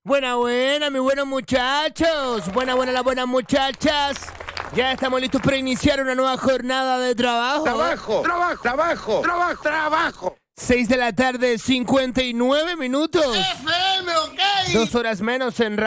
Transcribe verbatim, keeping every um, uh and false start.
Buena, buena, mis buenos muchachos. Buena, buena, las buenas muchachas. Ya estamos listos para iniciar una nueva jornada de trabajo. Trabajo, trabajo, trabajo, trabajo, trabajo. seis de la tarde, cincuenta y nueve minutos. F M, ok. Dos horas menos en